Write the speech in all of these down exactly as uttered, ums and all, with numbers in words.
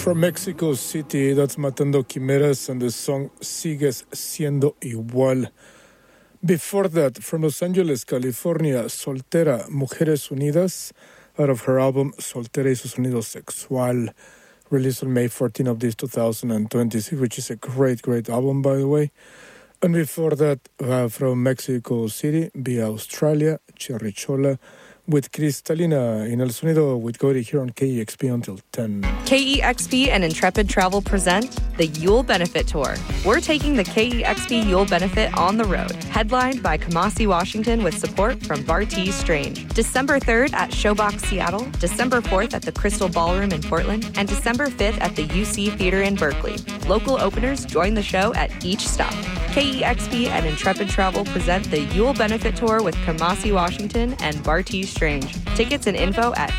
From Mexico City, that's Matando Quimeras and the song Sigues Siendo Igual. Before that, from Los Angeles, California, Soltera, Mujeres Unidas, out of her album Soltera y su sonido sexual, released on May fourteenth of this two thousand twenty-six, which is a great, great album, by the way. And before that, uh, from Mexico City, via Australia, Cherichola, with Cristalina in El Sonido with Cody here on K E X P until ten. K E X P and Intrepid Travel present the Yule Benefit Tour. We're taking the K E X P Yule Benefit on the road, headlined by Kamasi Washington with support from Bartees Strange. December third at Showbox Seattle, December fourth at the Crystal Ballroom in Portland, and December fifth at the U C Theater in Berkeley. Local openers join the show at each stop. K E X P and Intrepid Travel present the Yule Benefit Tour with Kamasi Washington and Bartees Strange. Tickets and info at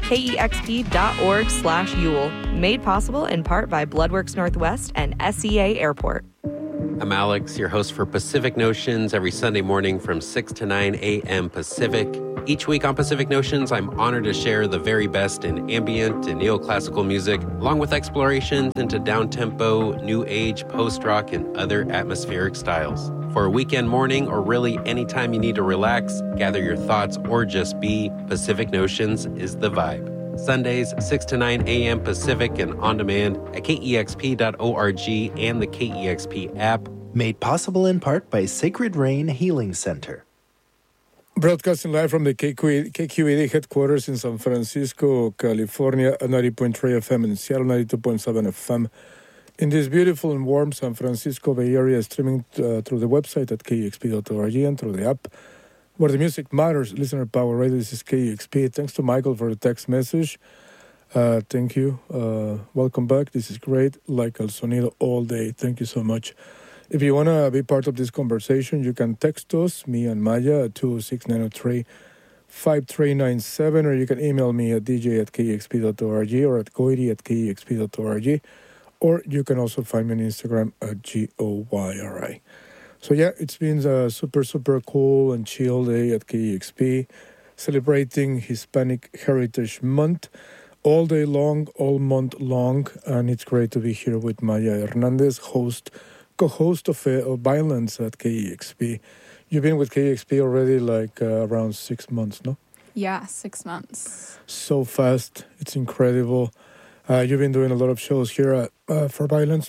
kexp.org slash Yule. Made possible in part by Bloodworks Northwest and S E A Airport. I'm Alex, your host for Pacific Notions, every Sunday morning from six to nine a.m. Pacific. Each week on Pacific Notions, I'm honored to share the very best in ambient and neoclassical music, along with explorations into down-tempo, new age, post-rock, and other atmospheric styles. For a weekend morning, or really anytime you need to relax, gather your thoughts, or just be, Pacific Notions is the vibe. Sundays, six to nine a.m. Pacific and on demand at K E X P dot org and the K E X P app. Made possible in part by Sacred Rain Healing Center. Broadcasting live from the K Q E D headquarters in San Francisco, California, at ninety point three F M, in Seattle, ninety-two point seven F M. In this beautiful and warm San Francisco Bay Area, streaming uh, through the website at K E X P dot org and through the app, where the music matters. Listener Power Radio, this is K E X P. Thanks to Michael for the text message. Uh, thank you. Uh, welcome back. This is great. Like El Sonido all day. Thank you so much. If you want to be part of this conversation, you can text us, me and Maya, at two oh six, nine oh three, five three nine seven, or you can email me at d j at k e x p dot org or at goyri at k e x p dot org, or you can also find me on Instagram at G O Y R I. So yeah, it's been a super, super cool and chill day at K E X P, celebrating Hispanic Heritage Month all day long, all month long, and it's great to be here with Maya Hernandez, host co-host of, uh, of Violence at K E X P. You've been with K E X P already like uh, around six months, no? Yeah, six months. So fast. It's incredible. Uh, you've been doing a lot of shows here at, uh, for Violence.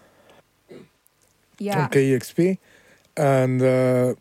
Yeah. On K E X P. And uh,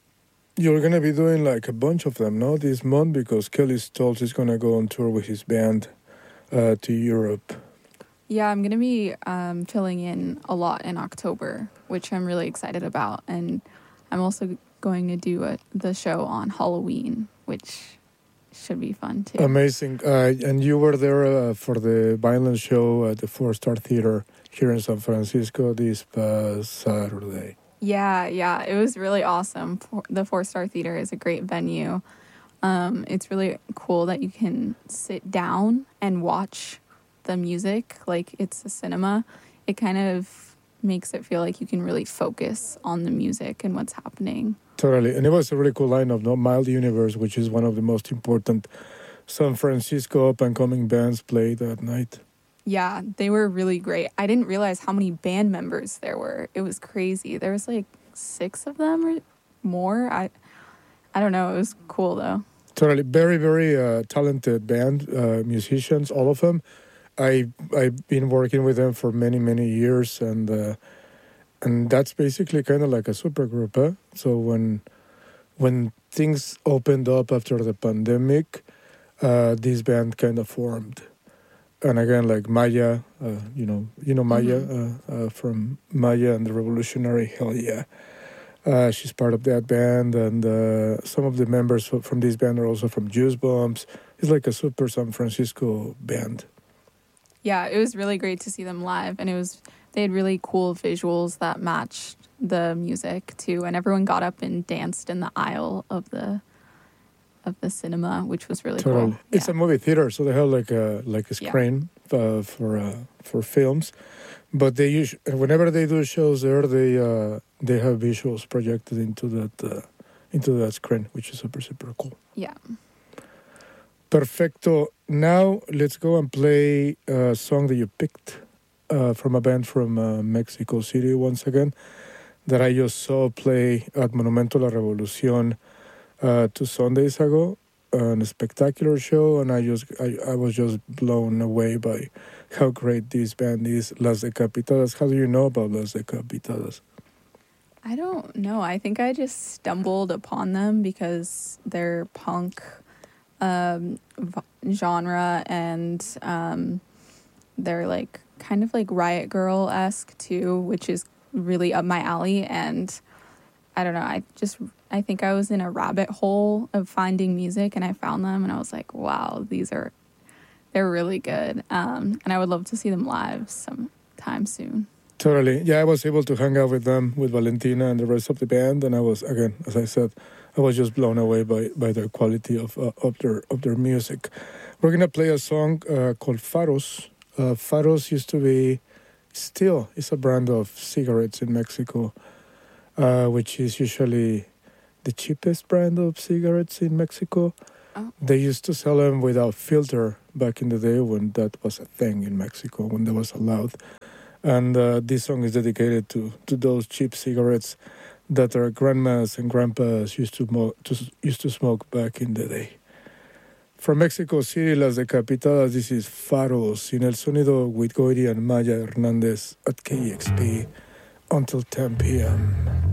you're going to be doing like a bunch of them, no? This month, because Kelly Stoltz he's going to go on tour with his band uh, to Europe. Yeah, I'm going to be um, filling in a lot in October, which I'm really excited about. And I'm also going to do a, the show on Halloween, which should be fun, too. Amazing. Uh, and you were there uh, for the Violence show at the Four Star Theater here in San Francisco this past Saturday. Yeah, yeah. It was really awesome. The Four Star Theater is a great venue. Um, it's really cool that you can sit down and watch the music like it's a cinema. It kind of makes it feel like you can really focus on the music and what's happening. Totally. And it was a really cool lineup, no? Mild Universe, which is one of the most important San Francisco up-and-coming bands, played that night. Yeah, they were really great. I didn't realize how many band members there were. It was crazy. There was like six of them or more. I I don't know. It was cool, though. Totally. Very, very uh, talented band, uh, musicians, all of them. I, I've been working with them for many, many years, and uh, and that's basically kind of like a supergroup, huh? So when when things opened up after the pandemic, uh, this band kind of formed. And again, like Maya, uh, you know, you know Maya mm-hmm. uh, uh, from Maya and the Revolutionary, hell yeah. Uh, she's part of that band, and uh, some of the members from this band are also from Juice Bombs. It's like a super San Francisco band. Yeah, it was really great to see them live, and it was they had really cool visuals that matched the music too, and everyone got up and danced in the aisle of the of the cinema, which was really totally. cool. It's yeah. a movie theater, so they have like a like a screen yeah. uh, for uh, for films, but they use whenever they do shows there, they uh, they have visuals projected into that uh, into that screen, which is super super cool. Yeah. Perfecto. Now let's go and play a song that you picked. uh, from a band from uh, Mexico City once again that I just saw play at Monumento La Revolución uh, two Sundays ago. An spectacular show, and I just I, I was just blown away by how great this band is, Las Decapitadas. How do you know about Las Decapitadas? I don't know. I think I just stumbled upon them because they're punk um, v- genre, and um, they're like kind of like Riot Girl-esque too, which is really up my alley. And I don't know. I just I think I was in a rabbit hole of finding music, and I found them, and I was like, wow, these are they're really good. Um, and I would love to see them live sometime soon. Totally. Yeah, I was able to hang out with them, with Valentina and the rest of the band, and I was, again, as I said, I was just blown away by, by the quality of uh, of their of their music. We're gonna play a song uh, called Faros. Uh, Faros used to be, still, it's a brand of cigarettes in Mexico, uh, which is usually the cheapest brand of cigarettes in Mexico. Oh. They used to sell them without filter back in the day when that was a thing in Mexico, when that was allowed. And uh, this song is dedicated to, to those cheap cigarettes that our grandmas and grandpas used to, mo- to used to smoke back in the day. From Mexico City, Las Decapitadas, this is Faros in El Sonido with Goyri and Maya Hernandez at K E X P until ten p.m.